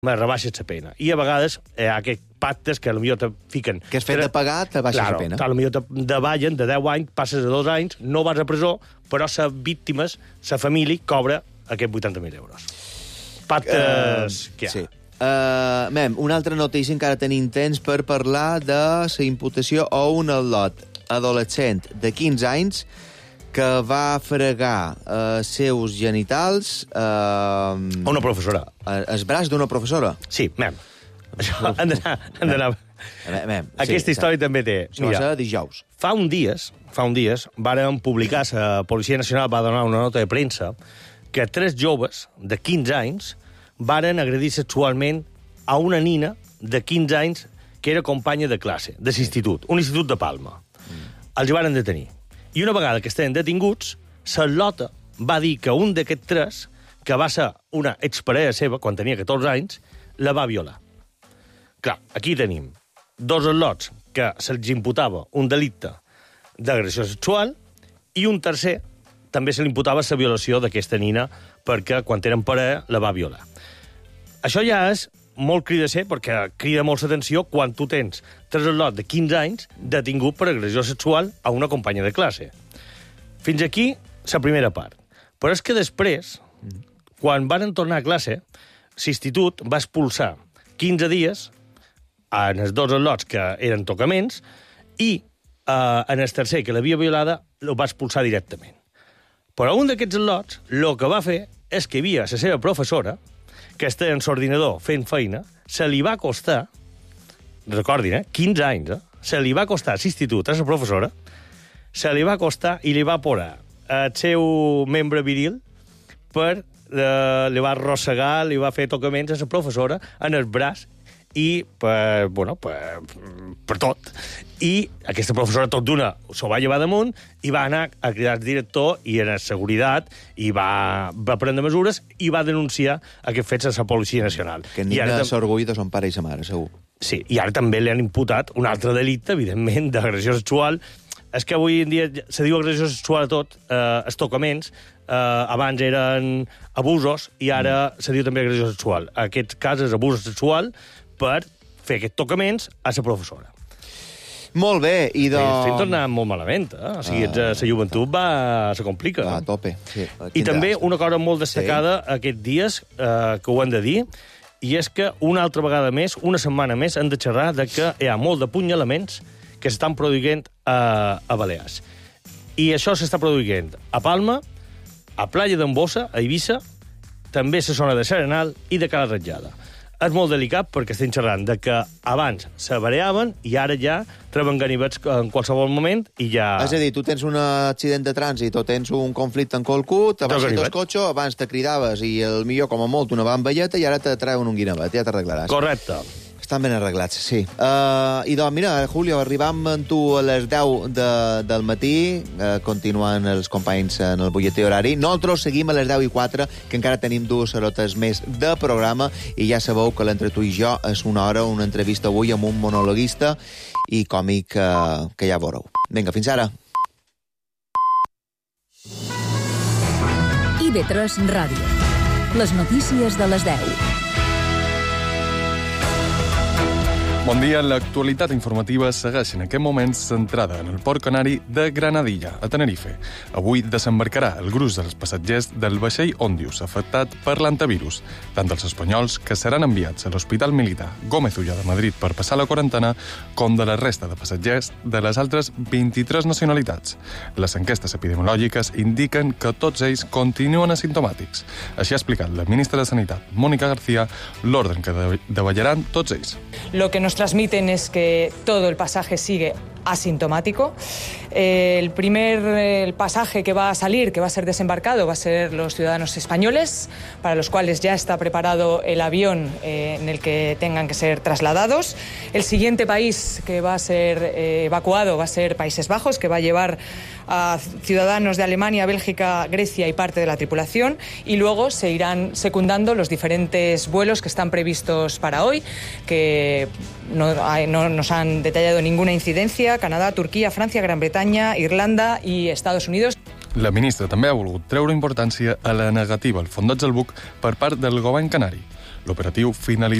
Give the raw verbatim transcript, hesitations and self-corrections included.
me rebaixes la pena. I a vegades hi ha aquests pactes que potser te fiquen... Que has fet de pagar, te baixes claro, la pena. Claro, potser te davallen de deu anys, passes a dos anys, no vas a presó, però les víctimes, la família, cobra aquests vuitanta mil euros. Pactes uh, que hi ha. Sí. Uh, mem, una altra notícia, encara tenim temps per parlar de la imputació a un al·lot adolescent de quinze anys que va fregar els uh, seus genitals... Uh, a una professora. El braç d'una professora. Sí, mem. Això han d'anar... Han d'anar... Mem, mem, Aquesta sí, història també té... Això va ser dijous. Fa un dies, fa un dies, varen publicar, la Policia Nacional va donar una nota de premsa que tres joves de quinze anys varen agredir sexualment a una nina de quinze anys que era companya de classe, de l'institut, un institut de Palma. Mm. Els hi varen detenir. I una vegada que estaven detinguts, Sarlota va dir que un d'aquests tres, que va ser una exparella seva, quan tenia catorze anys, la va violar. Clar, aquí tenim dos al·lots que se'ls imputava un delicte d'agressió sexual i un tercer també se li imputava la violació d'aquesta nina perquè quan eren parella la va violar. Això ja és molt cridasser perquè crida molt l'atenció quan tu tens tres al·lots de quinze anys detingut per agressió sexual a una companya de classe. Fins aquí la primera part. Però és que després, quan van tornar a classe, l'institut va expulsar quinze dies en els dos al·lots que eren tocaments i eh, en el tercer, que l'havia violada, el va expulsar directament. Però un d'aquests al·lots el que va fer és que hi havia la seva professora que estava en l'ordinador fent feina, se li va costar, recordin, eh, quinze anys, eh, se li va costar a l'institut, a la professora, se li va costar i li va posar el seu membre viril per, eh, li va arrossegar, li va fer tocaments a la professora en el braç i per, bueno, per, per tot. I aquesta professora tot d'una s'ho va llevar damunt i va anar a cridar el director i en seguretat i va, va prendre mesures i va denunciar aquests fets a la Policia Nacional. Que ningú ara... s'orgull de son pare i sa mare, segur. Sí, i ara també li han imputat un altre delicte, evidentment, d'agressió sexual. És que avui en dia se diu agressió sexual a tot, eh, els tocaments, eh, abans eren abusos i ara mm. se diu també agressió sexual. En aquest cas és abús sexual per fer aquests tocaments a la professora. Molt bé, i de... Estem tornant molt malament, eh? O sigui, la uh, joventut va... se complica. Va, a tope. Sí. I també una cosa molt destacada sí. aquests dies, eh, que ho hem de dir, i és que una altra vegada més, una setmana més, hem de xerrar de que hi ha molt d'apunyalaments que s'estan produint a, a Balears. I això s'està produint a Palma, a Playa d'Embossa, a Eivissa, també a la zona de Serenal i de Cala Ratjada. És molt delicat perquè estem xerrant de que abans s'avareaven i ara ja troben ganivets en qualsevol moment i ja... És a dir, tu tens un accident de trànsit o tens un conflicte en qualcú, te vas al cotxe, abans te cridaves i el millor com a molt una bamballeta i ara te treuen un guinevet, ja t'arreglaràs. Correcte. Estan ben arreglats, sí. Uh, I doncs, mira, Julio, arribam amb tu a les deu de, del matí, uh, continuant els companys en el butlletí horari. Nosaltres seguim a les deu i quatre, que encara tenim dues hores més de programa, i ja sabeu que l'entre tu i jo és una hora, una entrevista avui amb un monologuista i còmic uh, que ja veureu. Vinga, fins ara. I ve tres Ràdio. Les notícies de les deu. Bon dia. L'actualitat informativa segueix en aquest moment centrada en el port canari de Granadilla, a Tenerife. Avui desembarcarà el gruix dels passatgers del vaixell Òndius, afectat per l'antivirus, tant dels espanyols, que seran enviats a l'Hospital Militar Gómez Ulla de Madrid per passar la quarantena, com de la resta de passatgers de les altres vint-i-tres nacionalitats. Les enquestes epidemiològiques indiquen que tots ells continuen asimptomàtics. Així ha explicat la ministra de Sanitat, Mónica García, l'ordre que davallaran tots ells. Lo que nos transmiten es que todo el pasaje sigue asintomático. Eh, el primer el pasaje que va a salir, que va a ser desembarcado, va a ser los ciudadanos españoles, para los cuales ya está preparado el avión eh, en el que tengan que ser trasladados. El siguiente país que va a ser eh, evacuado va a ser Países Bajos, que va a llevar a ciudadanos de Alemania, Bélgica, Grecia y parte de la tripulación, y luego se irán secundando los diferentes vuelos que están previstos para hoy, que no, hay, no nos han detallado ninguna incidencia: Canadá, Turquía, Francia, Gran Bretaña, Irlanda i Estados Unidos. La ministra també ha volgut treure importància a la negativa al fondeig del buc per part del govern canari. L'operatiu finalitzarà